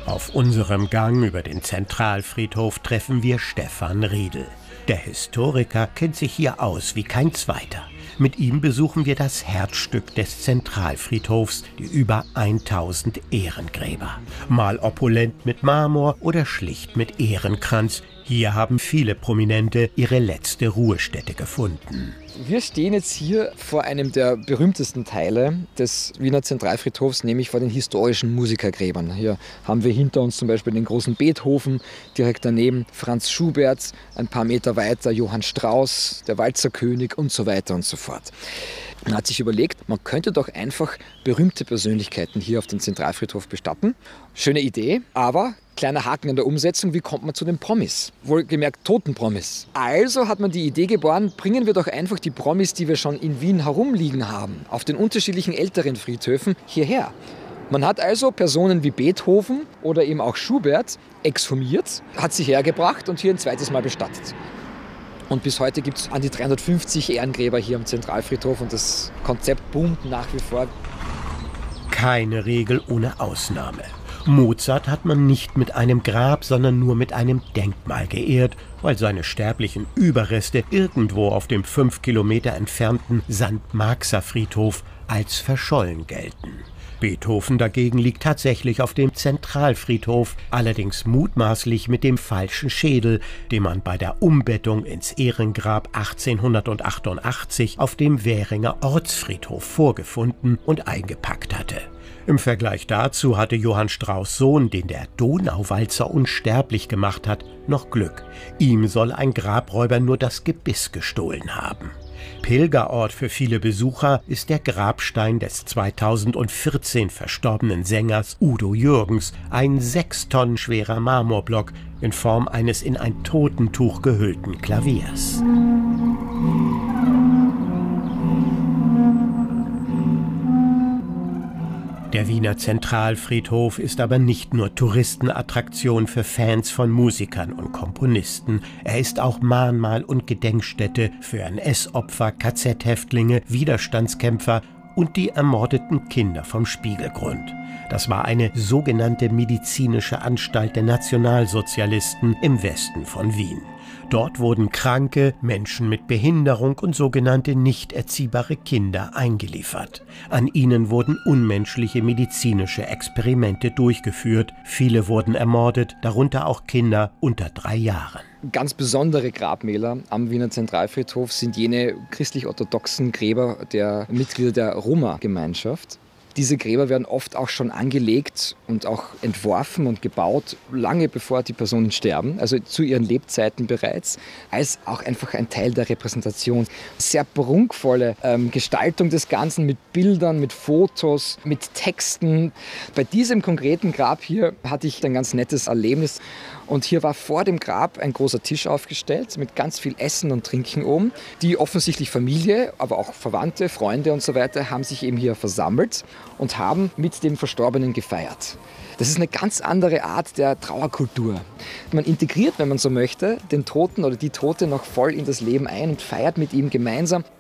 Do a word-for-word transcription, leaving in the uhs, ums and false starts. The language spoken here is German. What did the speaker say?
Auf unserem Gang über den Zentralfriedhof treffen wir Stefan Riedel. Der Historiker kennt sich hier aus wie kein zweiter. Mit ihm besuchen wir das Herzstück des Zentralfriedhofs, die über tausend Ehrengräber. Mal opulent mit Marmor oder schlicht mit Ehrenkranz. Hier haben viele Prominente ihre letzte Ruhestätte gefunden. Wir stehen jetzt hier vor einem der berühmtesten Teile des Wiener Zentralfriedhofs, nämlich vor den historischen Musikergräbern. Hier haben wir hinter uns zum Beispiel den großen Beethoven, direkt daneben Franz Schubert, ein paar Meter weiter Johann Strauss, der Walzerkönig und so weiter und so fort. Man hat sich überlegt, man könnte doch einfach berühmte Persönlichkeiten hier auf dem Zentralfriedhof bestatten. Schöne Idee, aber kleiner Haken in der Umsetzung, wie kommt man zu den Promis? Wohlgemerkt toten Promis. Also hat man die Idee geboren, bringen wir doch einfach die Promis, die wir schon in Wien herumliegen haben, auf den unterschiedlichen älteren Friedhöfen hierher. Man hat also Personen wie Beethoven oder eben auch Schubert exhumiert, hat sie hergebracht und hier ein zweites Mal bestattet. Und bis heute gibt es an die dreihundertfünfzig Ehrengräber hier am Zentralfriedhof und das Konzept boomt nach wie vor. Keine Regel ohne Ausnahme. Mozart hat man nicht mit einem Grab, sondern nur mit einem Denkmal geehrt, weil seine sterblichen Überreste irgendwo auf dem fünf Kilometer entfernten Sankt Marxer Friedhof als verschollen gelten. Beethoven dagegen liegt tatsächlich auf dem Zentralfriedhof, allerdings mutmaßlich mit dem falschen Schädel, den man bei der Umbettung ins Ehrengrab achtzehnhundertachtundachtzig auf dem Währinger Ortsfriedhof vorgefunden und eingepackt hatte. Im Vergleich dazu hatte Johann Strauss' Sohn, den der Donauwalzer unsterblich gemacht hat, noch Glück. Ihm soll ein Grabräuber nur das Gebiss gestohlen haben. Pilgerort für viele Besucher ist der Grabstein des zweitausendvierzehn verstorbenen Sängers Udo Jürgens, ein sechs Tonnen schwerer Marmorblock in Form eines in ein Totentuch gehüllten Klaviers. Der Wiener Zentralfriedhof ist aber nicht nur Touristenattraktion für Fans von Musikern und Komponisten. Er ist auch Mahnmal und Gedenkstätte für N S-Opfer, K Z-Häftlinge, Widerstandskämpfer und die ermordeten Kinder vom Spiegelgrund. Das war eine sogenannte medizinische Anstalt der Nationalsozialisten im Westen von Wien. Dort wurden Kranke, Menschen mit Behinderung und sogenannte nicht erziehbare Kinder eingeliefert. An ihnen wurden unmenschliche medizinische Experimente durchgeführt. Viele wurden ermordet, darunter auch Kinder unter drei Jahren. Ganz besondere Grabmäler am Wiener Zentralfriedhof sind jene christlich-orthodoxen Gräber der Mitglieder der Roma-Gemeinschaft. Diese Gräber werden oft auch schon angelegt und auch entworfen und gebaut, lange bevor die Personen sterben, also zu ihren Lebzeiten bereits, als auch einfach ein Teil der Repräsentation. Sehr prunkvolle ähm, Gestaltung des Ganzen mit Bildern, mit Fotos, mit Texten. Bei diesem konkreten Grab hier hatte ich ein ganz nettes Erlebnis. Und hier war vor dem Grab ein großer Tisch aufgestellt mit ganz viel Essen und Trinken oben. Die offensichtlich Familie, aber auch Verwandte, Freunde und so weiter haben sich eben hier versammelt und haben mit dem Verstorbenen gefeiert. Das ist eine ganz andere Art der Trauerkultur. Man integriert, wenn man so möchte, den Toten oder die Tote noch voll in das Leben ein und feiert mit ihm gemeinsam.